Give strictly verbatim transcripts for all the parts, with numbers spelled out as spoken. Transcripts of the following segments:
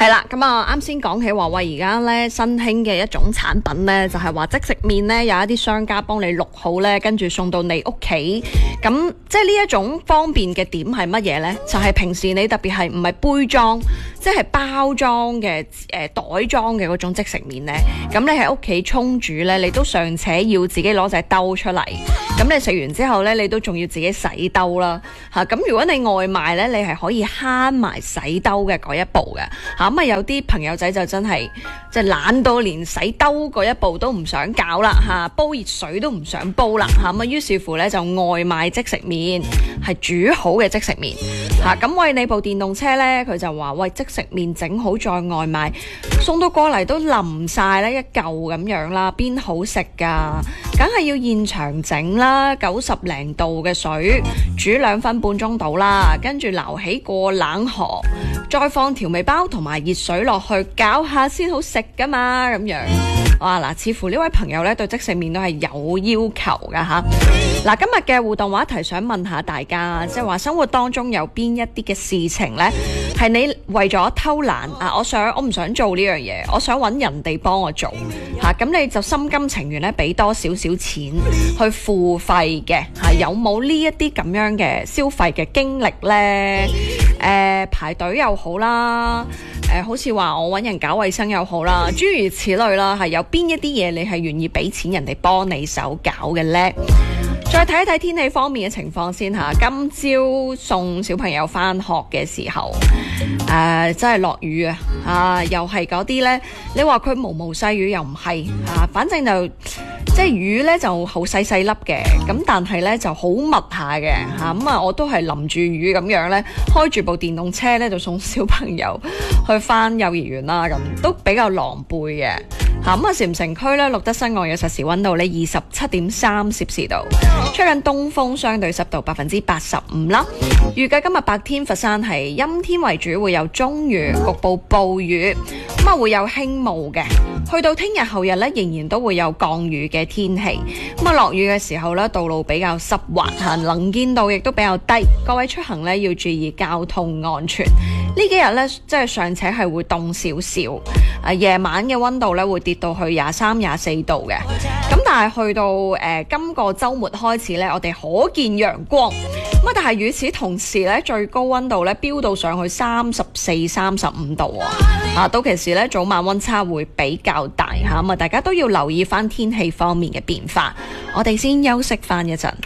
係啦，咁啊，啱先講起話喂，而家咧新興嘅一種產品咧，就係話即食麵咧有一啲商家幫你錄好咧，跟住送到你屋企。咁即係呢一種方便嘅點係乜嘢咧？就係平時你特別係唔係杯裝，即係包裝嘅誒袋裝嘅嗰種即食麵咧，咁你喺屋企沖煮咧，你都尚且要自己攞隻兜出嚟。咁你食完之後咧，你都仲要自己洗兜啦嚇。咁如果你外賣咧，你係可以慳埋洗兜嘅嗰一步嘅嚇。咁啊有啲朋友仔就真係即係懶到連洗兜嗰一步都唔想搞啦嚇，煲熱水都唔想煲啦嚇。咁啊於是乎咧就外賣即食麵，係煮好嘅即食麵嚇。咁喂你部電動車咧，佢就話喂即食麵整好再外賣，送到過嚟都淋晒咧一嚿咁樣啦，邊好食㗎？梗係要現場整啦，九十零度嘅水煮兩分半鐘到啦，跟住撈起過冷河，再放調味包同埋熱水落去攪下先好食噶嘛，咁樣。哇嗱，似乎呢位朋友咧對即食麵都係有要求噶吓。嗱，今日嘅互動話題想問下大家，即係話生活當中有邊一啲嘅事情呢？係你為咗偷懶啊，我想我唔想做呢樣嘢，我想揾人哋幫我做吓，咁、啊、你就心甘情願咧俾多少少錢去付費嘅吓，有冇呢一啲咁樣嘅消費嘅經歷呢？誒、呃，排隊又好啦，誒、呃，好似話我揾人搞衛生又好啦，諸如此類啦，係有邊一啲嘢你係願意俾錢人哋幫你手搞嘅呢？再睇一睇天氣方面嘅情況先吓，今朝送小朋友返學嘅時候，誒、呃，真係落雨啊！啊，又係嗰啲呢，你話佢毛毛細雨又唔係啊，反正就即係雨呢就好細細粒嘅，咁但係呢就好密下嘅吓，咁啊我都係淋住雨咁樣呢，開住部電動車呢就送小朋友去返幼兒園啦，咁都比較狼狽嘅。嚇咁啊！禪城區咧錄得室外嘅實時溫度咧二十七點三攝氏度，吹緊東風，相對濕度百分之八十五啦。預計今日白天佛山係陰天為主，會有中雨，局部暴雨，咁啊會有輕霧嘅。去到聽日後日咧，仍然都會有降雨嘅天氣。咁啊落雨嘅時候咧，道路比較濕滑嚇，能見度亦都比較低，各位出行咧要注意交通安全。呢幾日咧，即係尚且係會凍少少，啊夜晚嘅溫度咧會跌到去廿三、廿四度嘅。咁但係去到誒、呃、今個週末開始咧，我哋可見陽光。咁啊，但係與此同時咧，最高溫度咧飆到上去三十四、三十五度喎。啊，到其時咧早晚溫差會比較大嚇，咁啊大家都要留意翻天氣方面嘅變化。我哋先休息翻一陣。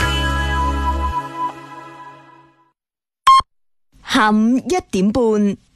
下午一點半，